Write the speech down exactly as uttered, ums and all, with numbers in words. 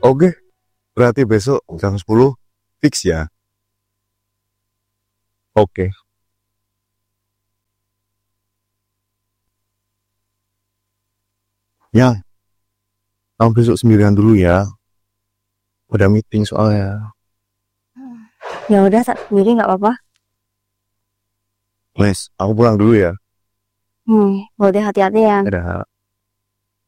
Oke, berarti besok jam sepuluh fix ya. Oke. Yang, kamu besok sendirian dulu ya. Udah meeting soalnya. Ya udah, tak sendiri nggak apa-apa. Wes, aku pulang dulu ya. Hmm, udah hati-hati ya. Dadah.